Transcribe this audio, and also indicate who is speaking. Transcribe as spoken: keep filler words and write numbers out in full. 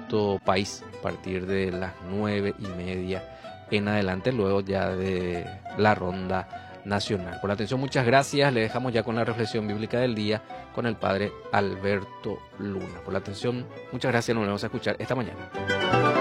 Speaker 1: Minuto País a partir de las nueve y media en adelante, luego ya de la ronda nacional. Por la atención, muchas gracias. Le dejamos ya con la reflexión bíblica del día con el padre Alberto Luna. Por la atención, muchas gracias. Nos vemos a escuchar esta mañana.